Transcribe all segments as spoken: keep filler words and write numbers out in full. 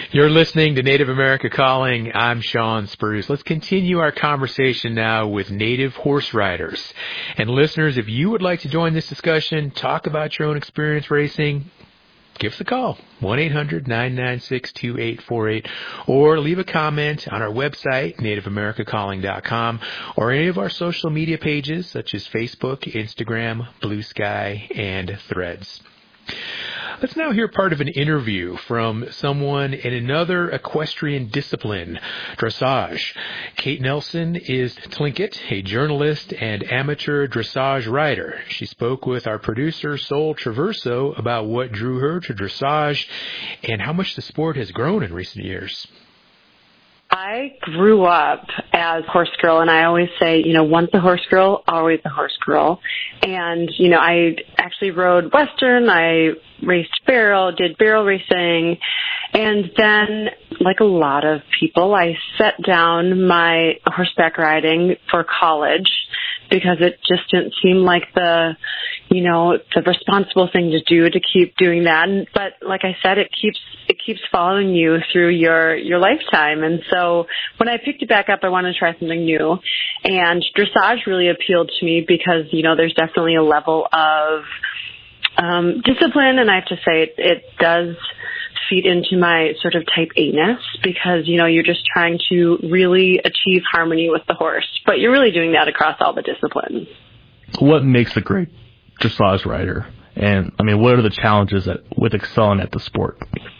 You're listening to Native America Calling. I'm Sean Spruce. Let's continue our conversation now with native horse riders. And listeners, if you would like to join this discussion, talk about your own experience racing, give us a call, one eight hundred nine nine six two eight four eight, or leave a comment on our website, native america calling dot com, or any of our social media pages such as Facebook, Instagram, Blue Sky, and Threads. Let's now hear part of an interview from someone in another equestrian discipline, dressage. Kate Nelson is Tlingit, a journalist and amateur dressage rider. She spoke with our producer, Sol Traverso, about what drew her to dressage and how much the sport has grown in recent years. I grew up as a horse girl, and I always say, you know, once a horse girl, always a horse girl. And, you know, I actually rode Western, I raced barrel, did barrel racing, and then, like a lot of people, I set down my horseback riding for college because it just didn't seem like the, you know, the responsible thing to do to keep doing that. And, but like I said, it keeps it keeps following you through your your lifetime. And so when I picked it back up, I wanted to try something new. And dressage really appealed to me because, you know, there's definitely a level of um, discipline, and I have to say it, it does feed into my sort of type A-ness because, you know, you're just trying to really achieve harmony with the horse, but you're really doing that across all the disciplines. What makes a great dressage rider? And, I mean, what are the challenges that, with excelling at the sport?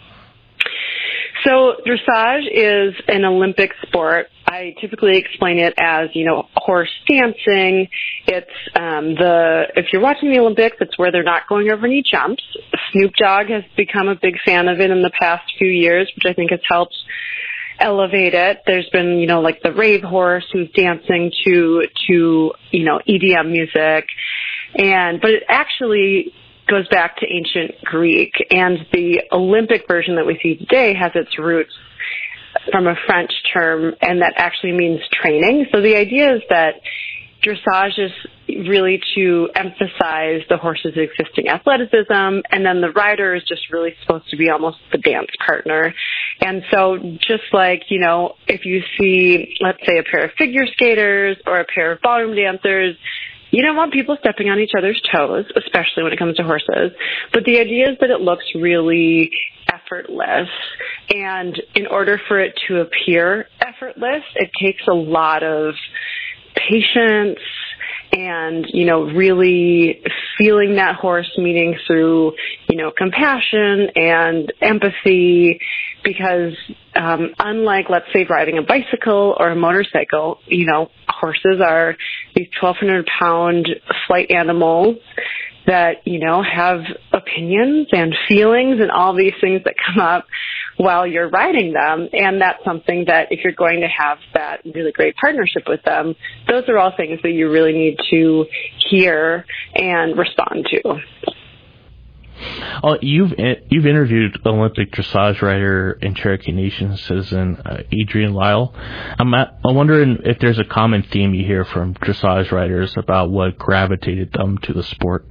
So dressage is an Olympic sport. I typically explain it as, you know, horse dancing. It's um, the, if you're watching the Olympics, it's where they're not going over any jumps. Snoop Dogg has become a big fan of it in the past few years, which I think has helped elevate it. There's been, you know, like the rave horse who's dancing to, to, you know, E D M music. And, but it actually goes back to ancient Greek, and the Olympic version that we see today has its roots from a French term, and that actually means training. So the idea is that dressage is really to emphasize the horse's existing athleticism, and then the rider is just really supposed to be almost the dance partner. And so just like, you know, if you see, let's say, a pair of figure skaters or a pair of ballroom dancers, you don't want people stepping on each other's toes, especially when it comes to horses. But the idea is that it looks really effortless. And in order for it to appear effortless, it takes a lot of patience and, you know, really feeling that horse, meaning through, you know, compassion and empathy, because um, unlike, let's say, riding a bicycle or a motorcycle, you know, horses are these twelve hundred pound flight animals that, you know, have opinions and feelings and all these things that come up while you're riding them. And that's something that if you're going to have that really great partnership with them, those are all things that you really need to hear and respond to. Oh, you've you've interviewed Olympic dressage rider and Cherokee Nation citizen uh, Adrienne Lyle. I'm at, I'm wondering if there's a common theme you hear from dressage riders about what gravitated them to the sport.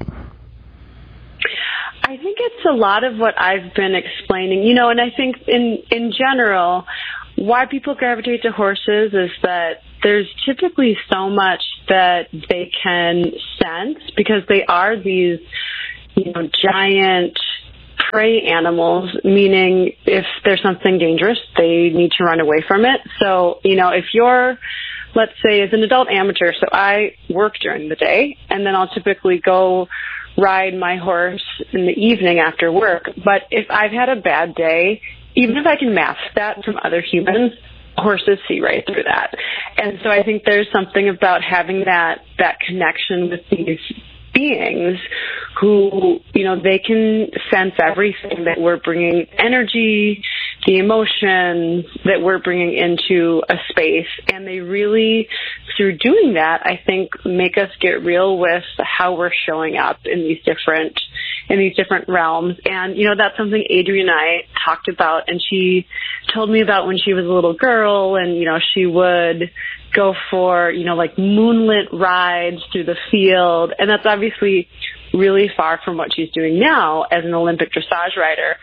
I think it's a lot of what I've been explaining, you know, and I think in in general, why people gravitate to horses is that there's typically so much that they can sense because they are these, you know, giant prey animals, meaning if there's something dangerous, they need to run away from it. So, you know, if you're, let's say, as an adult amateur, so I work during the day, and then I'll typically go ride my horse in the evening after work. But if I've had a bad day, even if I can mask that from other humans, horses see right through that. And so I think there's something about having that, that connection with these beings who, you know, they can sense everything that we're bringing, energy, the emotions that we're bringing into a space. And they really, through doing that, I think make us get real with how we're showing up in these different, in these different realms. And, you know, that's something Adrienne and I talked about, and she told me about when she was a little girl, and, you know, she would go for, you know, like moonlit rides through the field. And that's obviously really far from what she's doing now as an Olympic dressage rider.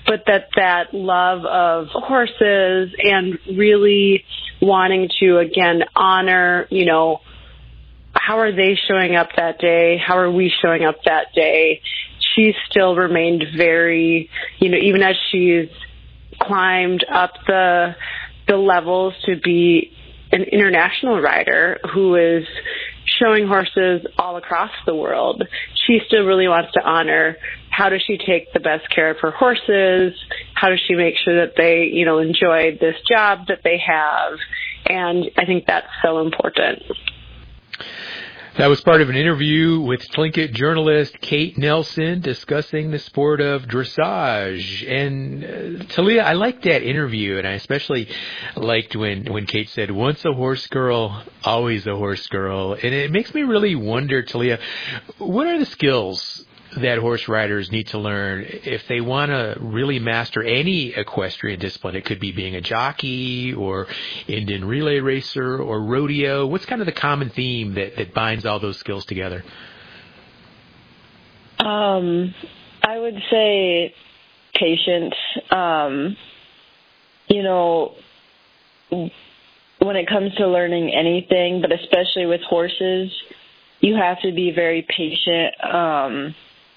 but that that love of horses and really wanting to, again, honor, you know, how are they showing up that day? How are we showing up that day? She still remained very, you know, even as she's climbed up the the levels to be an international rider who is showing horses all across the world, she still really wants to honor how does she take the best care of her horses, how does she make sure that they, you know, enjoy this job that they have, and I think that's so important. That was part of an interview with Tlingit journalist Kate Nelson discussing the sport of dressage. And uh, Talia, I liked that interview, and I especially liked when, when Kate said, once a horse girl, always a horse girl. And it makes me really wonder, Talia, what are the skills that horse riders need to learn if they want to really master any equestrian discipline? It could be being a jockey or Indian relay racer or rodeo. What's kind of the common theme that, that binds all those skills together? Um, I would say patience. Um, you know, when it comes to learning anything, but especially with horses, you have to be very patient. Um,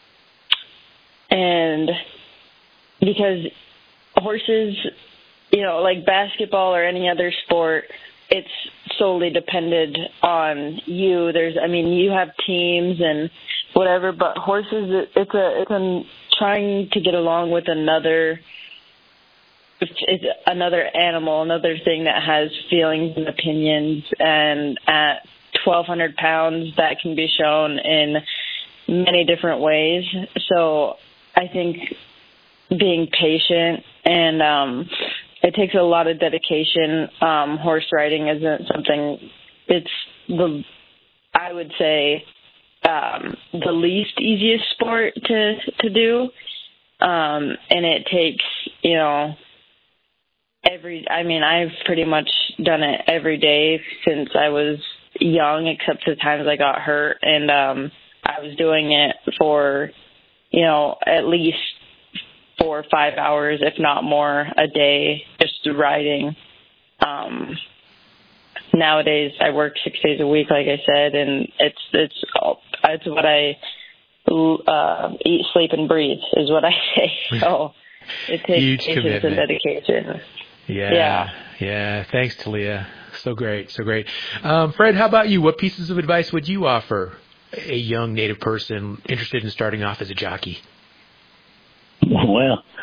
And because horses, you know, like basketball or any other sport, it's solely dependent on you. There's, I mean, you have teams and whatever, but horses, it's a, it's a trying to get along with another, it's another animal, another thing that has feelings and opinions. And at twelve hundred pounds, that can be shown in many different ways. So I think being patient and um, it takes a lot of dedication. Um, horse riding isn't something, it's the, I would say, um, the least easiest sport to, to do. Um, and it takes, you know, every, I mean, I've pretty much done it every day since I was young, except the times I got hurt. And um, I was doing it for, you know, at least four or five hours, if not more, a day, just riding. Um, nowadays, I work six days a week, like I said, and it's it's it's what I uh, eat, sleep, and breathe is what I say. So it takes Huge patience commitment. and dedication. Yeah, yeah, yeah. Thanks, Talia. So great, so great. Um, Fred, how about you? What pieces of advice would you offer a young Native person interested in starting off as a jockey? Well,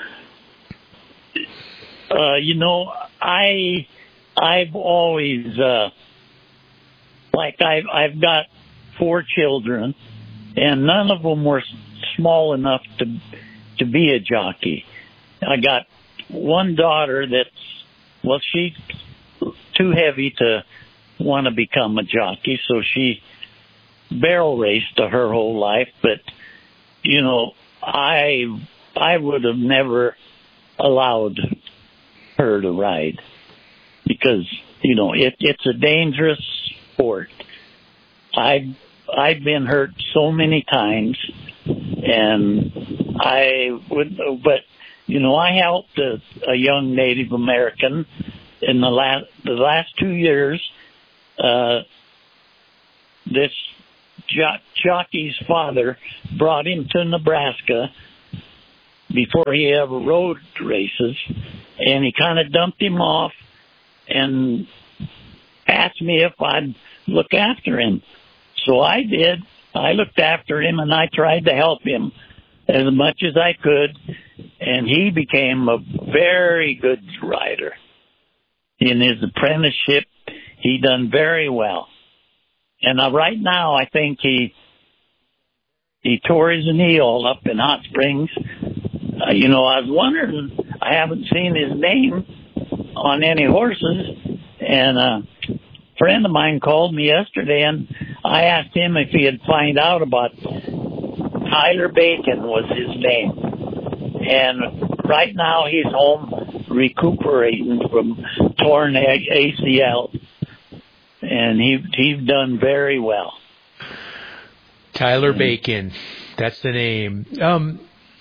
uh, you know, I, I've always, uh, like I've, I've got four children, and none of them were small enough to, to be a jockey. I got one daughter that's, well, she's too heavy to want to become a jockey, so she barrel raced her whole life. But, you know, I I would have never allowed her to ride because, you know, it, it's a dangerous sport. I've, I've been hurt so many times, and I would, but, you know, I helped a, a young Native American in the last, the last two years. Uh, this jo- jockey's father brought him to Nebraska before he ever rode races, and he kind of dumped him off and asked me if I'd look after him. So I did. I looked after him, and I tried to help him as much as I could, and he became a very good rider. In his apprenticeship, he done very well. And uh, right now, I think he he tore his knee all up in Hot Springs. Uh, you know, I was wondering, I haven't seen his name on any horses, and a friend of mine called me yesterday, and I asked him if he had found out about Tyler Bacon was his name. And right now he's home recuperating from torn A C L, and he he's done very well. Tyler Bacon, that's the name. Um,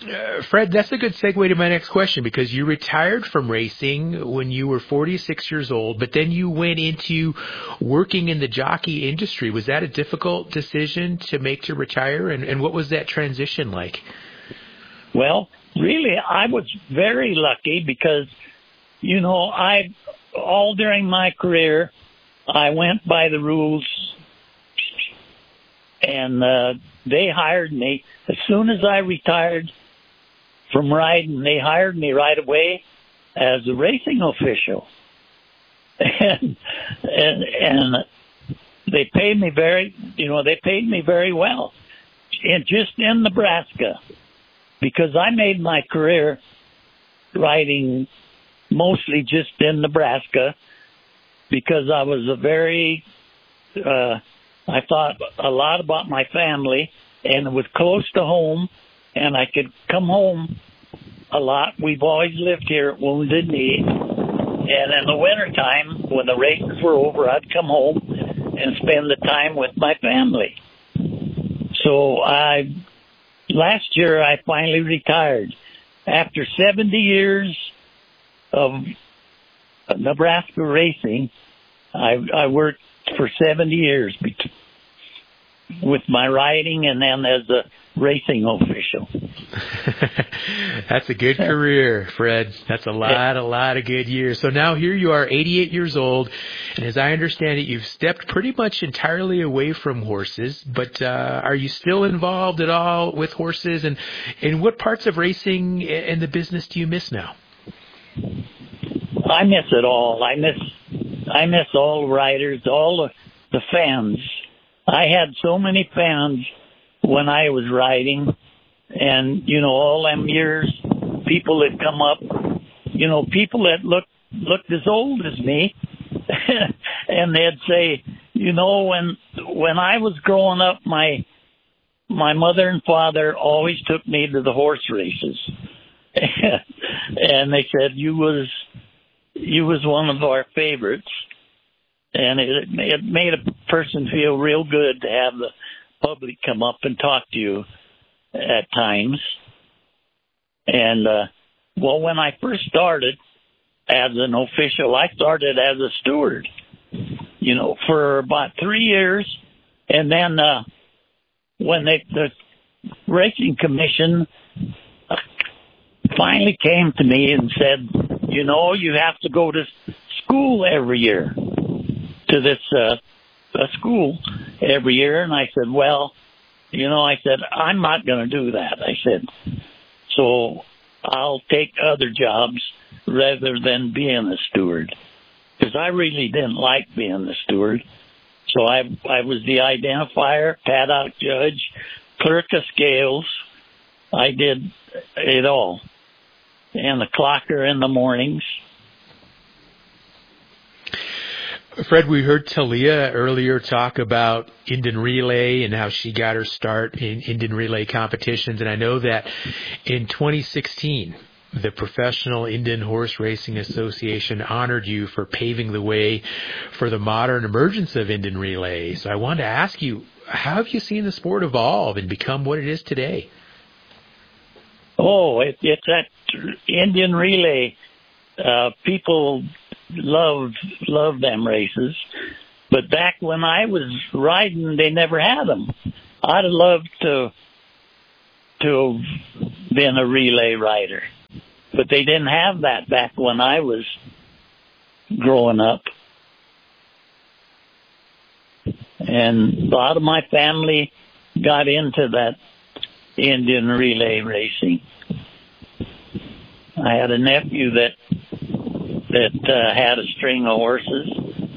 Uh, Fred, that's a good segue to my next question, because you retired from racing when you were forty-six years old, but then you went into working in the jockey industry. Was that a difficult decision to make to retire, and, and what was that transition like? Well, really, I was very lucky because, you know, I all during my career, I went by the rules, and uh, they hired me. As soon as I retired from riding, they hired me right away as a racing official. And, and, and they paid me very, you know, they paid me very well. And just in Nebraska, because I made my career riding mostly just in Nebraska, because I was a very, uh, I thought a lot about my family, and it was close to home, and I could come home a lot. We've always lived here at Wounded Knee, and in the wintertime, when the races were over, I'd come home and spend the time with my family. So I, last year, I finally retired. After seventy years of Nebraska racing, I, I worked for seventy years with my riding and then as a racing official. That's a good career, Fred. That's a lot, yeah. a lot of good years. So now here you are, eighty-eight years old, and as I understand it, you've stepped pretty much entirely away from horses, but uh, are you still involved at all with horses, and, and what parts of racing and the business do you miss now? I miss it all. I miss, I miss all the riders, all the, the fans. I had so many fans when I was riding, and, you know, all them years, people that come up, you know, people that look, looked as old as me, and they'd say, you know, when, when I was growing up, my, my mother and father always took me to the horse races. And they said, you was, you was one of our favorites. And it, it made a person feel real good to have the public come up and talk to you at times. And, uh, well, when I first started as an official, I started as a steward, you know, for about three years. And then, uh, when they, the racing commission finally came to me and said, you know, you have to go to school every year, to this uh, a school every year. And I said, well, you know, I said, I'm not going to do that. I said, so I'll take other jobs rather than being a steward, because I really didn't like being the steward. So I I was the identifier, paddock judge, clerk of scales. I did it all. And the clocker in the mornings. Fred, we heard Talia earlier talk about Indian Relay and how she got her start in Indian Relay competitions. And I know that in twenty sixteen, the Professional Indian Horse Racing Association honored you for paving the way for the modern emergence of Indian Relay. So I wanted to ask you, how have you seen the sport evolve and become what it is today? Oh, it, it's that Indian Relay. Uh, people love love them races, but back when I was riding, they never had them. I'd have loved to to have been a relay rider, but they didn't have that back when I was growing up. And a lot of my family got into that Indian Relay racing. I had a nephew that that uh, had a string of horses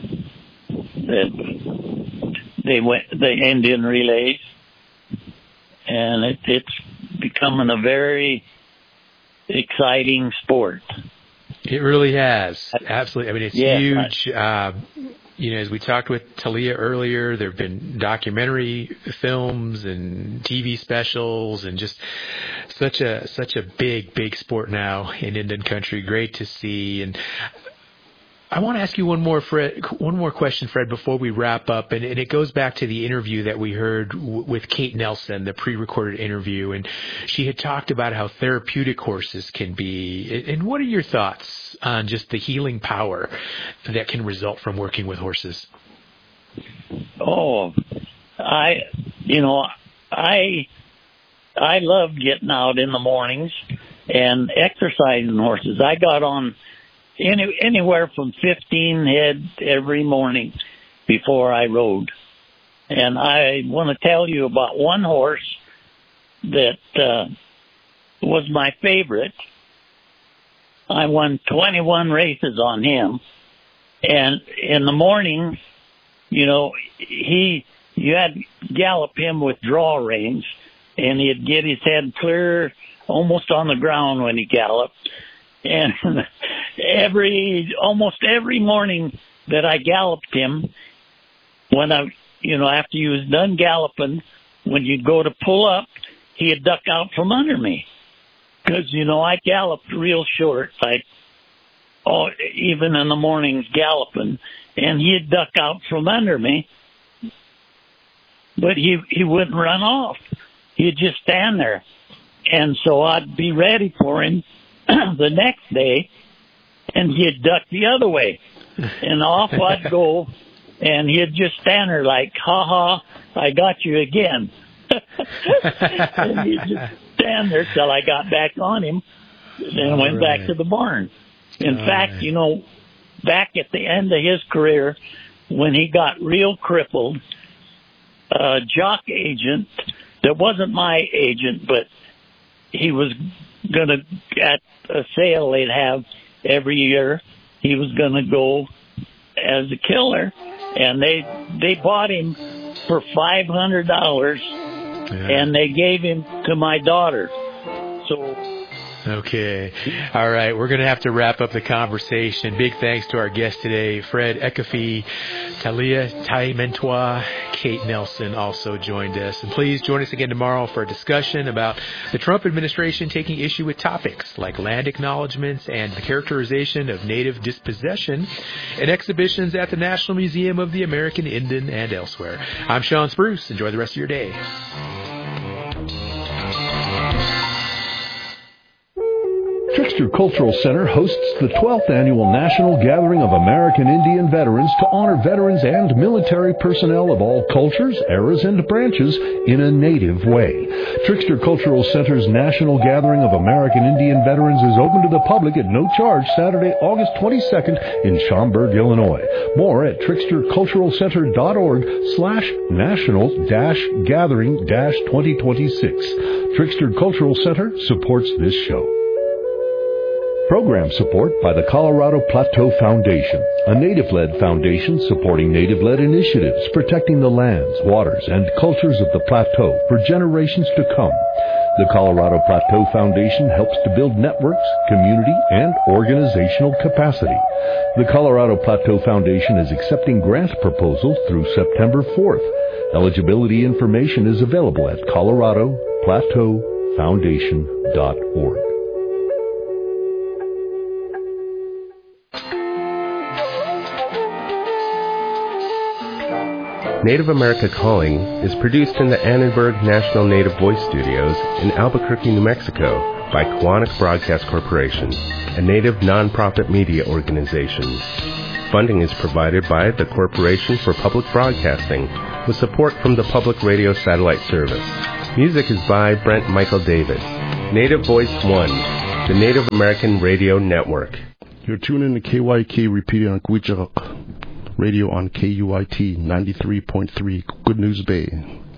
that they went the Indian Relays, and it, it's becoming a very exciting sport. It really has. Absolutely. I mean, it's yeah, huge. Uh, you know, as we talked with Talia earlier, there have been documentary films and T V specials, and just such a such a big, big sport now in Indian country. Great to see. And I want to ask you one more, Fred, one more question, Fred, before we wrap up, and, and it goes back to the interview that we heard w- with Kate Nelson, the pre-recorded interview, and she had talked about how therapeutic horses can be. And what are your thoughts on just the healing power that can result from working with horses? Oh, I, you know, I, I love getting out in the mornings and exercising horses. I got on Any, anywhere from fifteen head every morning before I rode. And I want to tell you about one horse that uh, was my favorite. I won twenty-one races on him. And in the morning, you know, he, you had to gallop him with draw reins, and he'd get his head clear almost on the ground when he galloped. And every, almost every morning that I galloped him, when I, you know, after he was done galloping, when you'd go to pull up, he'd duck out from under me. Cause, you know, I galloped real short, like, oh, even in the mornings galloping, and he'd duck out from under me, but he, he wouldn't run off. He'd just stand there. And so I'd be ready for him the next day, and he'd duck the other way, and off I'd go, and he'd just stand there like, ha ha, I got you again. And he'd just stand there till I got back on him, and went right back to the barn. In All fact, right. you know, back at the end of his career, when he got real crippled, a jock agent that wasn't my agent, but he was going to, at a sale they'd have every year, he was going to go as a killer, and they they bought him for five hundred dollars, yeah. and they gave him to my daughter. So. Okay. All right. We're going to have to wrap up the conversation. Big thanks to our guest today, Fred Ekafi, Talia Taimentois, Kate Nelson also joined us. And please join us again tomorrow for a discussion about the Trump administration taking issue with topics like land acknowledgments and the characterization of native dispossession in exhibitions at the National Museum of the American Indian and elsewhere. I'm Sean Spruce. Enjoy the rest of your day. Trickster Cultural Center hosts the twelfth Annual National Gathering of American Indian Veterans to honor veterans and military personnel of all cultures, eras, and branches in a native way. Trickster Cultural Center's National Gathering of American Indian Veterans is open to the public at no charge Saturday, August twenty-second in Schaumburg, Illinois. More at tricksterculturalcenter.org slash national dash gathering dash 2026. Trickster Cultural Center supports this show. Program support by the Colorado Plateau Foundation, a native-led foundation supporting native-led initiatives protecting the lands, waters, and cultures of the plateau for generations to come. The Colorado Plateau Foundation helps to build networks, community, and organizational capacity. The Colorado Plateau Foundation is accepting grant proposals through September fourth. Eligibility information is available at colorado plateau foundation dot org. Native America Calling is produced in the Annenberg National Native Voice Studios in Albuquerque, New Mexico by Kiwanis Broadcast Corporation, a native nonprofit media organization. Funding is provided by the Corporation for Public Broadcasting with support from the Public Radio Satellite Service. Music is by Brent Michael David. Native Voice One, the Native American Radio Network. You're tuning to K Y K repeating on Kwichak Radio on K U I T ninety-three point three, Good News Bay.